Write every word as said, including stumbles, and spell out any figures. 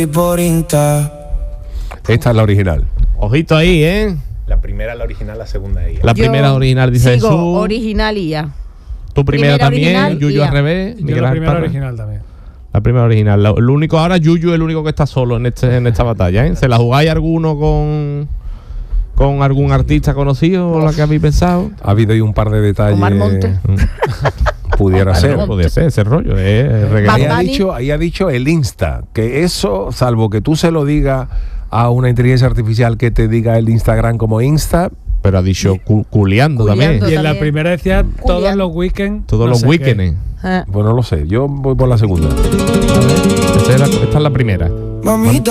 por Insta. Esta es la original. Ojito ahí, ¿eh? La primera, la original, la segunda ella. La Yo primera original, dice sigo, Jesús. original y ya. Tu primera, Primera también, original y Yuyu ya. al revés. Yo Miguel la Ángel primera Parra. original también. La primera original. Lo, lo único ahora, Yuyu es el único que está solo en este en esta batalla, ¿eh? ¿Se la jugáis alguno con con algún artista conocido o la que habéis pensado? Ha habido ahí un par de detalles. Omar Monte. Pudiera ser. Bueno, puede ser ese rollo, ¿eh? Ahí Bad ha, Bunny. dicho, ahí ha dicho el Insta, que eso, salvo que tú se lo digas a una inteligencia artificial que te diga el Instagram como Insta, Pero ha dicho cu- culeando, Culeando. también. Y en la También. primera decía todos Julián. los weekends. Todos no los sé qué. weekends. Ah. pues no lo sé. Yo voy por la segunda. Esta es la, esta es la primera. Mamita.